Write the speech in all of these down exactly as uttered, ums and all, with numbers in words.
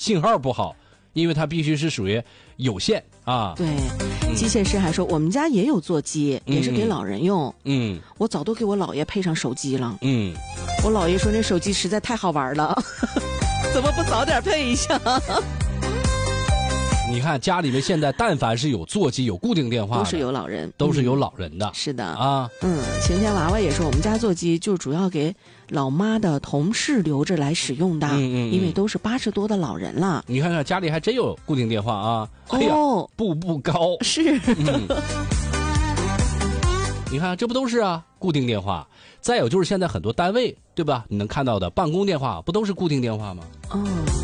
信号不好，因为它必须是属于有线啊。 对，机械师还说、嗯、我们家也有座机，也是给老人用。 嗯， 我早都给我姥爷配上手机了。 嗯， 我姥爷说那手机实在太好玩了，怎么不早点配一下？ 你看家里面现在但凡是有座机有固定电话的， 都是有老人， 都是有老人的、 嗯、是的啊。 嗯，晴天娃娃也说我们家座机就主要给老妈的同事留着来使用的。嗯嗯嗯，因为都是八十多的老人了。 你看看家里还真有固定电话啊。 哦、哎呀， 步步高是、 嗯、你看这不都是啊固定电话。再有就是现在很多单位对吧，你能看到的办公电话不都是固定电话吗？ 哦，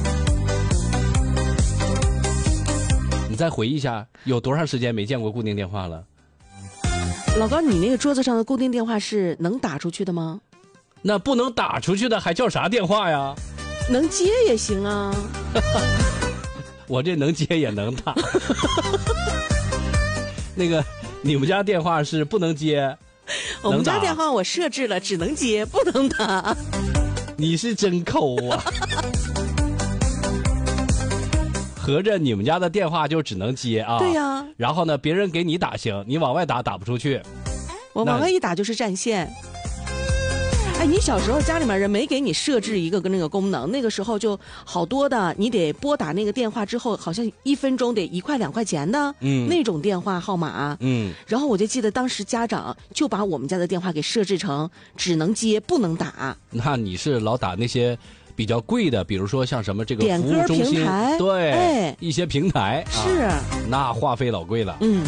你再回忆一下，有多长时间没见过固定电话了？ 老高，你那个桌子上的固定电话是能打出去的吗？ 那不能打出去的还叫啥电话呀？ 能接也行啊。 我这能接也能打。那个你们家电话是不能接？ 我们家电话我设置了只能接不能打。 你是真抠啊。合着你们家的电话就只能接啊？ 对呀、啊。 然后呢，别人给你打行，你往外打打不出去。 我往外一打就是占线。哎，你小时候家里面人没给你设置一个跟那个功能，那个时候就好多的，你得拨打那个电话之后，好像一分钟得一块两块钱的，嗯，那种电话号码，嗯。然后我就记得当时家长就把我们家的电话给设置成只能接不能打。 那你是老打那些比较贵的，比如说像什么这个服务中心， 点歌平台， 对， 哎， 一些平台是、 啊，那话费老贵了， 嗯。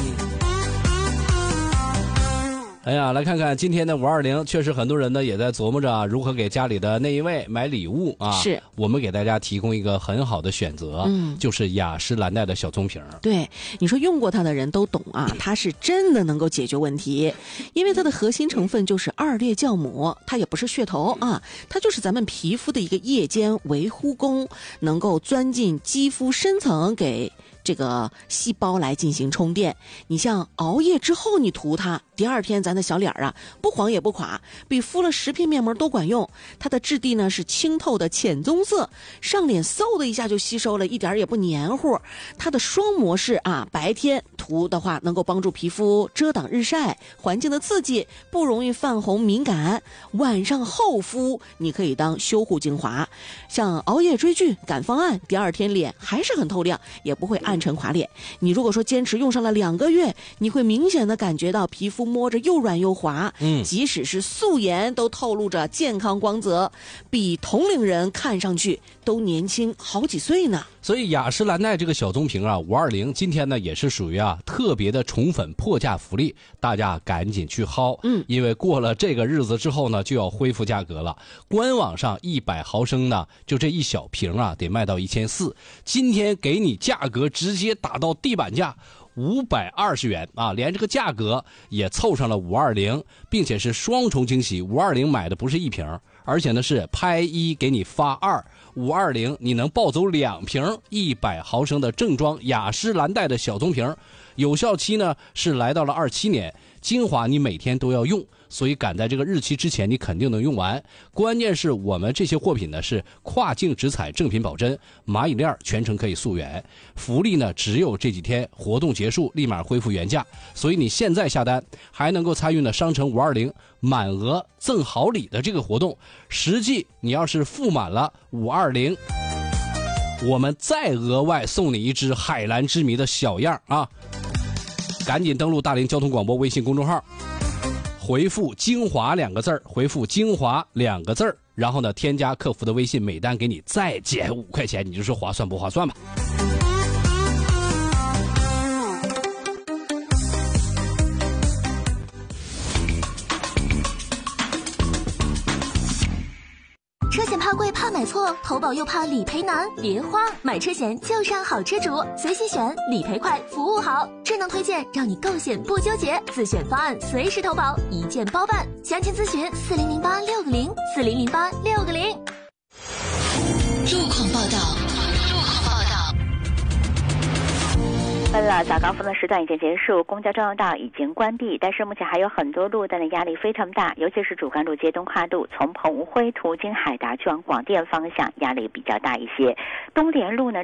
哎呀，来看看今天的五二零，确实很多人呢也在琢磨着啊，如何给家里的那一位买礼物啊。 是， 我们给大家提供一个很好的选择，嗯，就是雅诗兰黛的小棕瓶。 对，你说用过它的人都懂啊，它是真的能够解决问题，因为它的核心成分就是二裂酵母，它也不是噱头啊，它就是咱们皮肤的一个夜间维护工，能够钻进肌肤深层给这个细胞来进行充电。你像熬夜之后你涂它，第二天咱的小脸啊不黄也不垮，比敷了十片面膜都管用。它的质地呢是清透的浅棕色，上脸嗖的一下就吸收了，一点也不黏糊。它的双模式啊，白天涂的话能够帮助皮肤遮挡日晒，环境的刺激不容易泛红敏感。晚上后敷你可以当修护精华，像熬夜追剧赶方案，第二天脸还是很透亮，也不会暗沉垮脸。你如果说坚持用上了两个月，你会明显的感觉到皮肤摸着又软又滑，嗯，即使是素颜都透露着健康光泽，比同龄人看上去都年轻好几岁呢。 所以雅诗兰黛这个小棕瓶啊，五二零今天呢也是属于啊特别的宠粉破价福利，大家赶紧去薅，嗯，因为过了这个日子之后呢就要恢复价格了。官网上一百毫升呢，就这一小瓶啊得卖到一千四，今天给你价格直接打到地板价。五百二十元啊，连这个价格也凑上了五二零，并且是双重惊喜。五二零买的不是一瓶，而且呢是拍一给你发二，五二零你能抱走两瓶一百毫升的正装雅诗兰黛的小棕瓶，有效期呢是来到了二七年，精华你每天都要用，所以赶在这个日期之前你肯定能用完。关键是我们这些货品呢是跨境直采正品保真，蚂蚁链全程可以溯源，福利呢只有这几天，活动结束立马恢复原价，所以你现在下单还能够参与呢商城五二零满额赠好礼的这个活动，实际你要是付满了五二零，我们再额外送你一支海蓝之谜的小样啊！赶紧登录大连交通广播微信公众号，回复精华两个字儿，回复精华两个字儿，然后呢添加客服的微信，每单给你再减五块钱，你就说划算不划算吧。 车险怕贵怕买错，投保又怕理赔难，别慌，买车险就上好车主，随心选，理赔快，服务好，智能推荐让你购险不纠结，自选方案随时投保，一键包办，详情咨询四零零八六个零四零零八六个零。 路况报道。 为了早高峰的时段已经结束，公交专用道已经关闭，但是目前还有很多路段的压力非常大，尤其是主干路街东跨路从棚辉途经海达去往广电方向压力比较大一些。东联路呢